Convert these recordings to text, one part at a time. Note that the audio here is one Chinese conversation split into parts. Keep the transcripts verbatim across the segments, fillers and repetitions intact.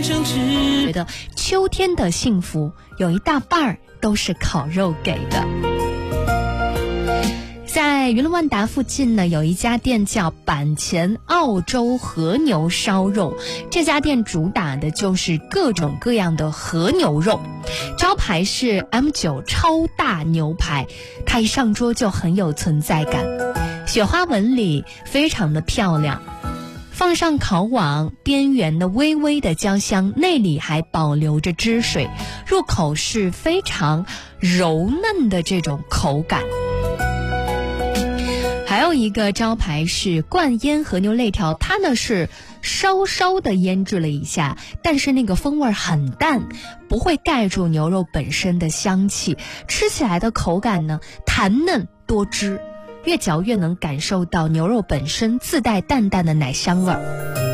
觉得秋天的幸福有一大半儿都是烤肉给的。在娱乐万达附近呢，有一家店叫板前澳洲和牛烧肉，这家店主打的就是各种各样的和牛肉，招牌是 M 九 超大牛排，它一上桌就很有存在感，雪花纹理非常的漂亮，放上烤网，边缘的微微的焦香，内里还保留着汁水，入口是非常柔嫩的这种口感。还有一个招牌是灌腌和牛肋条，它呢是稍稍的腌制了一下，但是那个风味很淡，不会盖住牛肉本身的香气，吃起来的口感呢弹嫩多汁，越嚼越能感受到牛肉本身自带淡淡的奶香味儿。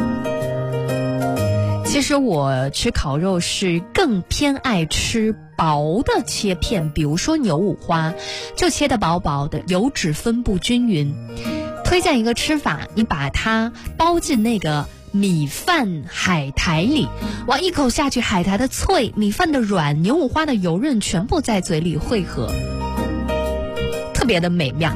其实我吃烤肉是更偏爱吃薄的切片，比如说牛五花，就切得薄薄的，油脂分布均匀。推荐一个吃法，你把它包进那个米饭海苔里，哇，一口下去，海苔的脆，米饭的软，牛五花的油润，全部在嘴里汇合，特别的美妙。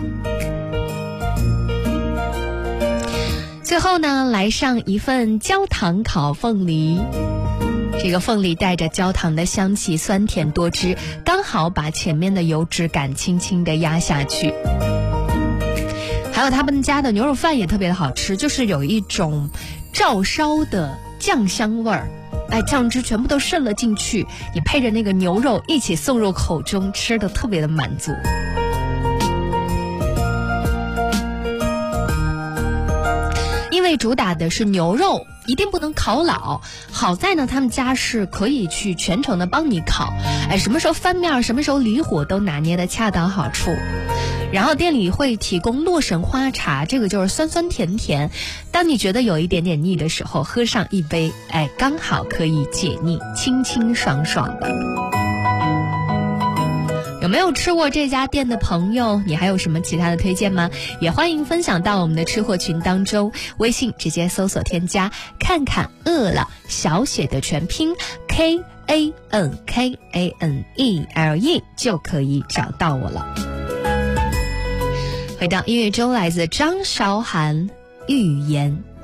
最后呢，来上一份焦糖烤凤梨，这个凤梨带着焦糖的香气，酸甜多汁，刚好把前面的油脂感轻轻地压下去。还有他们家的牛肉饭也特别的好吃，就是有一种照烧的酱香味儿，哎，酱汁全部都渗了进去，你配着那个牛肉一起送入口中，吃的特别的满足。因为主打的是牛肉，一定不能烤老。好在呢，他们家是可以去全程的帮你烤，哎，什么时候翻面，什么时候离火都拿捏的恰到好处。然后店里会提供洛神花茶，这个就是酸酸甜甜，当你觉得有一点点腻的时候，喝上一杯，哎，刚好可以解腻，清清爽爽的。有没有吃过这家店的朋友，你还有什么其他的推荐吗？也欢迎分享到我们的吃货群当中，微信直接搜索添加看看饿了小写的全拼 K A N K A N E L E 就可以找到我了。回到音乐中，来自张韶涵《预言》。